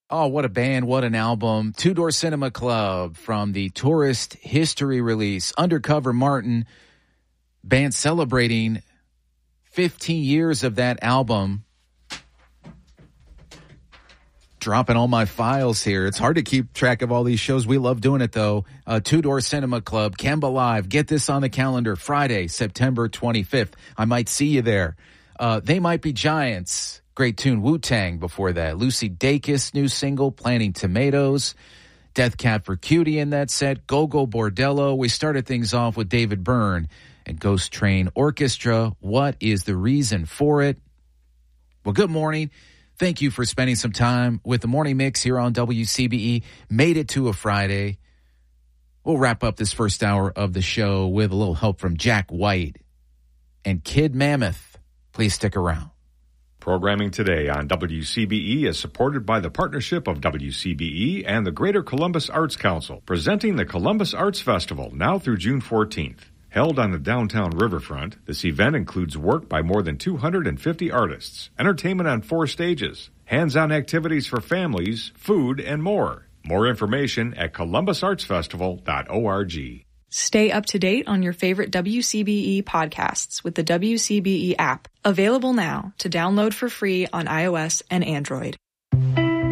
Oh, what a band, what an album. Two Door Cinema Club from the Tourist History release. Undercover Martin, band celebrating 15 years of that album. Dropping all my files here. It's hard to keep track of all these shows. We love doing it, though. Two Door Cinema Club, Kemba Live. Get this on the calendar. Friday, September 25th. I might see you there. They Might Be Giants. Great tune. Wu-Tang before that. Lucy Dacus, new single, Planting Tomatoes. Death Cab for Cutie in that set. Go-Go Bordello. We started things off with David Byrne and Ghost Train Orchestra. What is the reason for it? Well, good morning. Thank you for spending some time with the Morning Mix here on WCBE. Made it to a Friday. We'll wrap up this first hour of the show with a little help from Jack White and Kid Mammoth. Please stick around. Programming today on WCBE is supported by the partnership of WCBE and the Greater Columbus Arts Council, presenting the Columbus Arts Festival now through June 14th. Held on the downtown riverfront, this event includes work by more than 250 artists, entertainment on 4 stages, hands-on activities for families, food, and more. More information at columbusartsfestival.org. Stay up to date on your favorite WCBE podcasts with the WCBE app, available now to download for free on iOS and Android.